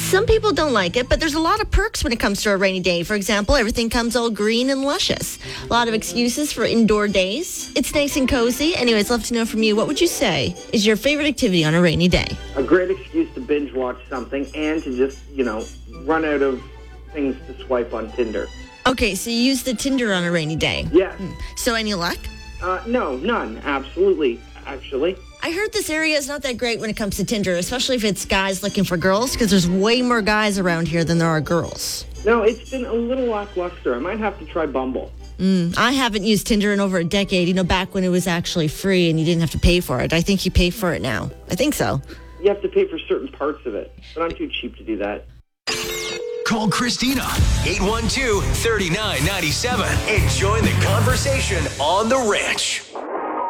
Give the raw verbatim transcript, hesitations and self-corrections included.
Some people don't like it, but there's a lot of perks when it comes to a rainy day. For example, everything comes all green and luscious. A lot of excuses for indoor days. It's nice and cozy. Anyways, love to know from you, what would you say is your favorite activity on a rainy day? A great excuse to binge watch something and to just, you know, run out of things to swipe on Tinder. Okay, so you use the Tinder on a rainy day. Yeah. So any luck? Uh, no, none. Absolutely. Actually. I heard this area is not that great when it comes to Tinder, especially if it's guys looking for girls, because there's way more guys around here than there are girls. No, it's been a little lackluster. I might have to try Bumble. Mm, I haven't used Tinder in over a decade, you know, back when it was actually free and you didn't have to pay for it. I think you pay for it now. I think so. You have to pay for certain parts of it, but I'm too cheap to do that. Call Christina, eight one two, three nine nine seven, and join the conversation on The Ranch.